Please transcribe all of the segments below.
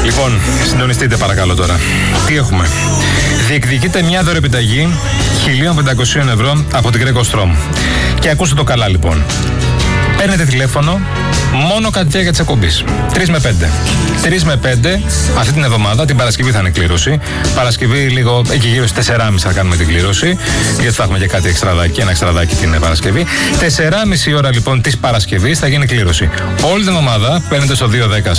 Λοιπόν, συντονιστείτε παρακαλώ τώρα. Τι έχουμε? Διεκδικείται μια δωρεπιταγή 1.500 ευρώ από την Greco-Strom. Και ακούστε το καλά λοιπόν. Παίρνετε τηλέφωνο μόνο κατά τη διάρκεια της εκπομπής. 3 με 5. 3 με 5 αυτή την εβδομάδα, την Παρασκευή θα είναι κλήρωση. Παρασκευή λίγο εκεί γύρω στις 4.30 θα κάνουμε την κλήρωση. Γιατί θα έχουμε και κάτι εξτραδάκι, ένα εξτραδάκι την Παρασκευή. 4.30 ώρα λοιπόν της Παρασκευής θα γίνει κλήρωση. Όλη την εβδομάδα παίρνετε στο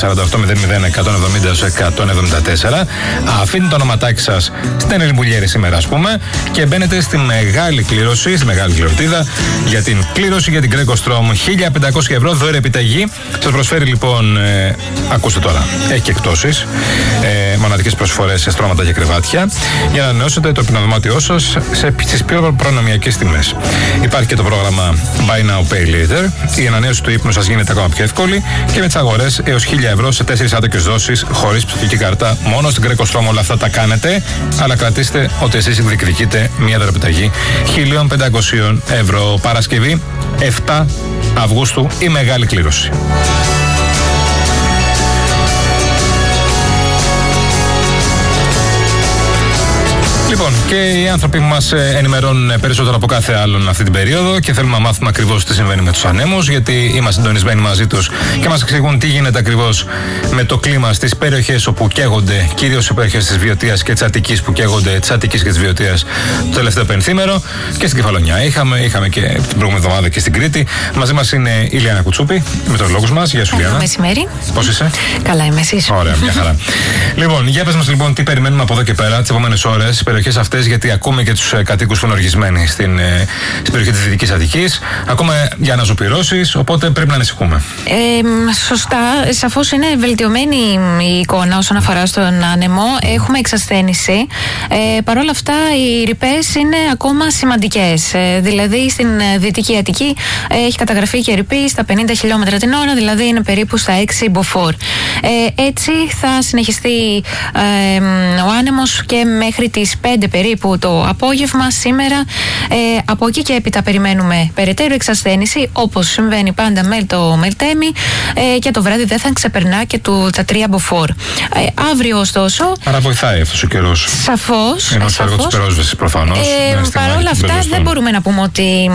210-4800-170-174. Αφήνετε το ονοματάκι σας στην Ελμπουλιέρη σήμερα, ας πούμε, και μπαίνετε στη μεγάλη κλήρωση, στη μεγάλη κληροτίδα για την κλήρωση για την Greco-Strom. 1.500 ευρώ δωρεπιταγή. Σας προσφέρει λοιπόν, ακούστε τώρα, έχει και εκτόσεις, μοναδικές προσφορές σε στρώματα και κρεβάτια για να ανανεώσετε το πινοδωμάτιό σας στις πιο προνομιακές τιμές. Υπάρχει και το πρόγραμμα Buy Now Pay Later. Η ανανέωση του ύπνου σας γίνεται ακόμα πιο εύκολη και με τις αγορές έως 1.000 ευρώ σε 4 άτοκες δόσεις χωρίς ψηφιακή κάρτα. Μόνο στην Greco-Strom όλα αυτά τα κάνετε, αλλά κρατήστε ότι εσείς διεκδικείτε μια δωρεπιταγή 1.500 ευρώ. Παρασκευή 7 Αυγούστου η μεγάλη κλήρωση. Λοιπόν, και οι άνθρωποι που μας ενημερώνουν περισσότερο από κάθε άλλον αυτή την περίοδο και θέλουμε να μάθουμε ακριβώς τι συμβαίνει με τους ανέμους, γιατί είμαστε συντονισμένοι μαζί τους και μας εξηγούν τι γίνεται ακριβώς με το κλίμα στις περιοχές όπου καίγονται, κυρίως στις περιοχές της Βιωτίας και της Αττικής που καίγονται, της Αττικής και της Βιωτίας το τελευταίο πενθήμερο, και στην Κεφαλονιά. Είχαμε και την προηγούμενη εβδομάδα και στην Κρήτη. Μαζί μας είναι η Λιάννα Κουτσούπη, μετεωρολόγος μας. Γεια σου, Λιάννα. Καλό μεσημέρι. Πώς είσαι? Καλά, είμαι εσείς? Ωραία, μια χαρά. Λοιπόν, για πες μας λοιπόν τι περιμένουμε από εδώ και πέρα τις επόμενες ώρες. Αυτές, γιατί ακούμε και τους κατοίκους που είναι οργισμένοι στην περιοχή της Δυτικής Αττικής. Ακούμε για αναζωπυρώσεις, οπότε πρέπει να ανησυχούμε. Σωστά. Σαφώς είναι βελτιωμένη η εικόνα όσον αφορά στον άνεμο. Έχουμε εξασθένηση. Παρ' όλα αυτά, οι ρηπές είναι ακόμα σημαντικές. Δηλαδή, στην Δυτική Αττική έχει καταγραφεί και ρηπή στα 50 χιλιόμετρα την ώρα, δηλαδή είναι περίπου στα 6 μποφόρ. Έτσι θα συνεχιστεί ο άνεμος και μέχρι τις 5 περίπου το απόγευμα σήμερα. Από εκεί και έπειτα περιμένουμε περαιτέρω εξασθένηση, όπως συμβαίνει πάντα με το Μελτέμι, και το βράδυ δεν θα ξεπερνά και τα 3 μποφόρ. Αύριο ωστόσο... Άρα βοηθάει αυτός ο καιρός. Σαφώς. Είναι ως έργο της πυρόσβεσης προφανώς. Παρ' όλα αυτά δεν μπορούμε να πούμε ότι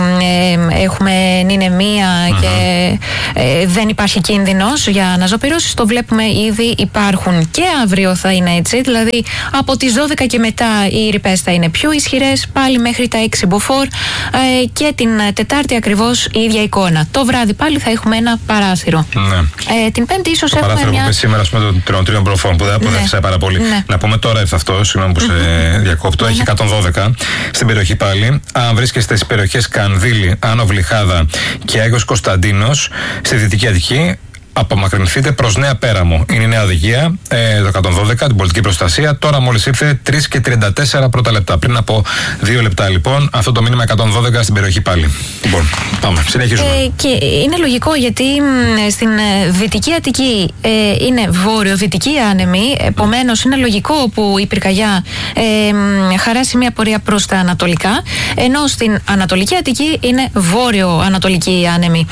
έχουμε νηνεμία και δεν υπάρχει κίνδυνος για αναζωπυρώσεις. Το βλέπουμε ήδη υπάρχουν. Και αύριο θα είναι έτσι, δηλαδή από τις 12 και μετά οι ρηπές θα είναι πιο ισχυρές, πάλι μέχρι τα 6 μποφόρ, και την Τετάρτη ακριβώς η ίδια εικόνα. Το βράδυ πάλι θα έχουμε ένα παράθυρο. Ναι. Την Πέμπτη ίσως έχουμε παράθυρο που σήμερα των τριών προφών που δεν αποδέχεσαι πάρα πολύ. Ναι. Να πούμε τώρα αυτό, συγγνώμη που σε διακόπτω, έχει 112 στην περιοχή πάλι. Αν βρίσκεστε στις περιοχές Κανδύλη, Άνω Βλυχάδα και Άγιος Κωνσταντίνος στη Δυτική Αττική, απομακρυνθείτε προς Νέα Πέραμο. Είναι η νέα οδηγία, το 112, την πολιτική προστασία. Τώρα μόλις ήρθε 3 και 34 πρώτα λεπτά. Πριν από 2 λεπτά λοιπόν, αυτό το μήνυμα 112 στην περιοχή πάλι. Λοιπόν, πάμε, συνεχίζουμε. Και είναι λογικό, γιατί στην Δυτική Αττική είναι βορειοδυτική άνεμη. Επομένως είναι λογικό που η πυρκαγιά χαράσει μια πορεία προς τα ανατολικά, ενώ στην Ανατολική Αττική είναι βόρειο-ανατολική άνεμη.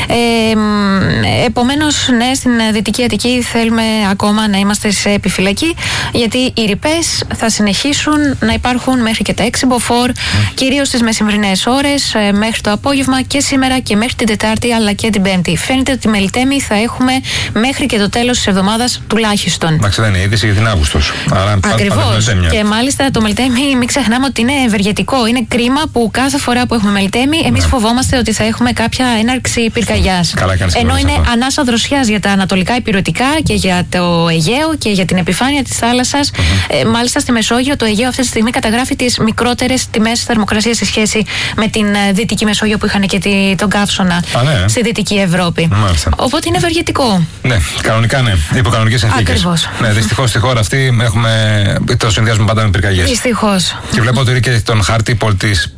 Επομένως, ναι, στην Δυτική Αττική θέλουμε ακόμα να είμαστε σε επιφυλακή, γιατί οι ρηπές θα συνεχίσουν να υπάρχουν μέχρι και τα 6 μποφόρ, κυρίως στις μεσημβρινές ώρες, μέχρι το απόγευμα και σήμερα και μέχρι την Τετάρτη αλλά και την Πέμπτη. Φαίνεται ότι Μελτέμι θα έχουμε μέχρι και το τέλος της εβδομάδας τουλάχιστον. Εντάξει, δεν είναι είδηση για την Αύγουστος. Ακριβώς. Και μάλιστα το Μελτέμι, μην ξεχνάμε ότι είναι ευεργετικό. Είναι κρίμα που κάθε φορά που έχουμε Μελτέμι, εμείς φοβόμαστε ότι θα έχουμε κάποια έναρξη πυρκαγιάς. Ενώ είναι ανάσα δροσιάς για τα ανατολικά υπηρετικά και για το Αιγαίο και για την επιφάνεια της θάλασσας. Μάλιστα στη Μεσόγειο το Αιγαίο αυτή τη στιγμή καταγράφει τις μικρότερες τιμές θερμοκρασίας σε σχέση με την Δυτική Μεσόγειο που είχαν και τον καύσωνα στη Δυτική Ευρώπη. Μάλιστα. Οπότε είναι ευεργετικό. Ναι, κανονικά ναι. Υπό κανονικές συνθήκες. Ακριβώς. Ναι, δυστυχώς στη χώρα αυτή το συνδυάζουμε πάντα με πυρκαγιές. Δυστυχώς. Και βλέπω ότι και τον χάρτη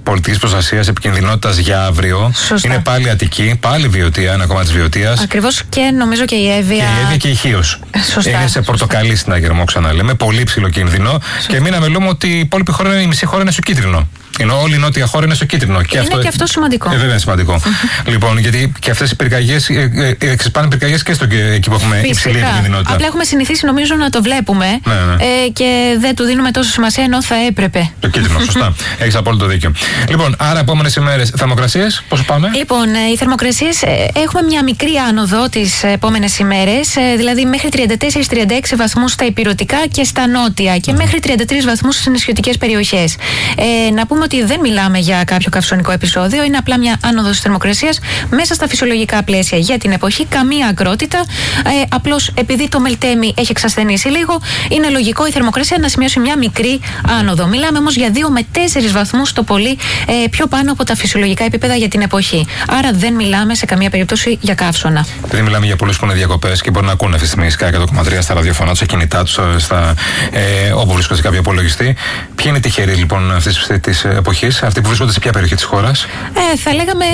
πολιτικής προστασίας, επικινδυνότητας για αύριο. Σωστά. Είναι πάλι Αττική, πάλι Βιωτία, ένα κομμάτι της Βιωτίας. Ακριβώς, και νομίζω και η Εύβοια. Και η Εύβοια και η Χίος. Σωστά. Είναι σε πορτοκαλί συναγερμό, ξαναλέμε. Πολύ ψηλό κίνδυνο. Σωστά. Και μην αμελούμε ότι η υπόλοιπη χώρα, η μισή χώρα είναι στο κίτρινο. Ενώ όλη η νότια χώρα είναι στο κίτρινο. Και αυτό σημαντικό. Βέβαια είναι σημαντικό. Λοιπόν, γιατί και αυτές οι πυρκαγιές ξεσπάνε πυρκαγιές και εκεί που έχουμε υψηλή επικινδυνότητα. Απλά έχουμε συνηθίσει νομίζω να το βλέπουμε και δεν του δίνουμε τόσο σημασία ενώ θα έπρεπε. Το κίτρινο, σωστά. Έχεις απόλυτο δίκιο. Λοιπόν, άρα επόμενες ημέρες θερμοκρασίες, πόσο πάμε? Λοιπόν, οι θερμοκρασίες έχουμε μια μικρή άνοδο τις επόμενες ημέρες, δηλαδή μέχρι 34-36 βαθμούς στα ηπειρωτικά και στα νότια και μέχρι 33 βαθμούς στις νησιωτικές περιοχές. Να πούμε ότι δεν μιλάμε για κάποιο καυσονικό επεισόδιο, είναι απλά μια άνοδος θερμοκρασίας μέσα στα φυσιολογικά πλαίσια για την εποχή, καμία ακρότητα. Απλώς επειδή το Μελτέμι έχει εξασθενήσει λίγο, είναι λογικό η θερμοκρασία να σημειώσει μια μικρή άνοδο. Μιλάμε όμως για 2 με 4 βαθμούς το πολύ πιο πάνω από τα φυσιολογικά επίπεδα για την εποχή. Άρα δεν μιλάμε σε καμία περίπτωση για καύσωνα. Επειδή μιλάμε για πολλούς που είναι διακοπές και μπορεί να ακούνε αυτή τη στιγμή Sky 100,3 στα ραδιοφωνά τους, στα κινητά τους, όπου βρίσκονται σε κάποιο υπολογιστή. Ποιοι είναι τυχεροί λοιπόν αυτής της εποχής, αυτοί που βρίσκονται σε ποια περιοχή της χώρας? Θα λέγαμε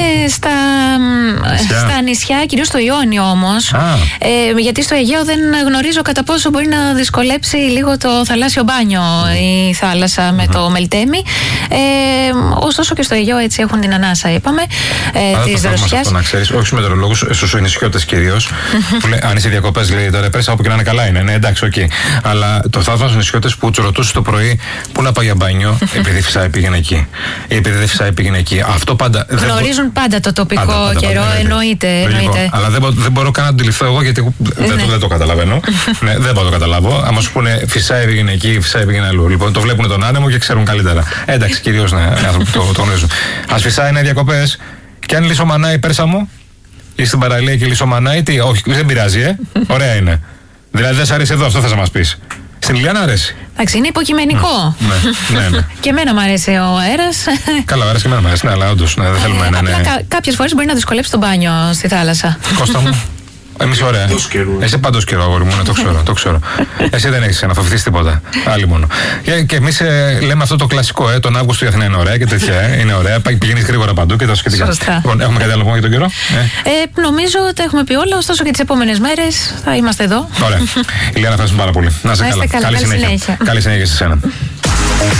στα νησιά, κυρίως στο Ιόνιο όμως. Γιατί στο Αιγαίο δεν γνωρίζω κατά πόσο μπορεί να δυσκολέψει λίγο το θαλάσσιο μπάνιο η θάλασσα με το Μελτέμι. Ωστόσο και στο Αιγαίο έτσι έχουν την ανάσα, είπαμε, της δροσιάς. Να ξέρεις, όχι στους μετεωρολόγους, στους νησιώτες κυρίως. Που λέει, αν είσαι διακοπές, λέει τώρα πέρσι όπου και να είναι καλά είναι. Ναι, εντάξει, οκ. Αλλά το θαύμα στους νησιώτες που τους ρωτούσε το πρωί πού να πάει για μπάνιο, επειδή φυσάει πήγαινε εκεί. Επειδή δεν φυσάει πήγαινε εκεί. Αυτό πάντα. Γνωρίζουν πάντα το τοπικό καιρό, εννοείται. Αλλά δεν μπορώ καν να το αντιληφθώ εγώ γιατί δεν το καταλαβαίνω. Ναι, δεν μπορώ να το καταλάβω. Άμα σου πούνε φυσάει πήγαινε εκεί, φυσάει πήγαινε αλλού. Λοιπόν, το βλέπουν τον άνεμο και ξέρουν καλύτερα. Εντάξει, κυρίως ναι, το γνωρίζουν. Ας φυσάει είναι διακοπές και αν λισομανάει η πέρσα μου ή στην παραλία και λισομανάει, τι, όχι, δεν πειράζει, ωραία είναι. Δηλαδή δεν σ' αρέσει εδώ, αυτό θα μας πεις. Στην Ηλιάνα αρέσει. Εντάξει, είναι υποκειμενικό. Ναι. Και εμένα μου αρέσει ο αέρας. Καλά, ο αέρας και εμένα μου αρέσει, ναι, αλλά όντως δεν θέλουμε να είναι. Κάποιες φορές μπορεί να δυσκολέψει το μπάνιο στη θάλασσα. Κώστα μου. Εμείς ωραία. Εσύ παντός καιρό, αγόρι μου, το ξέρω. Εσύ δεν έχεις αναφοβηθείς τίποτα. Άλλοι μόνο. Και εμείς λέμε αυτό το κλασικό, τον Αύγουστο η Αθήνα είναι ωραία και τέτοια. Είναι ωραία, πηγαίνεις γρήγορα παντού και τα σχετικά. Λοιπόν, έχουμε κάτι άλλο πούμε για τον καιρό? Νομίζω ότι τα έχουμε πει όλα, ωστόσο και τις επόμενες μέρες θα είμαστε εδώ. Ωραία. Ηλιάνα, ευχαριστούμε πάρα πολύ. Να είσαι καλά. Καλή συνέχεια σε εσένα.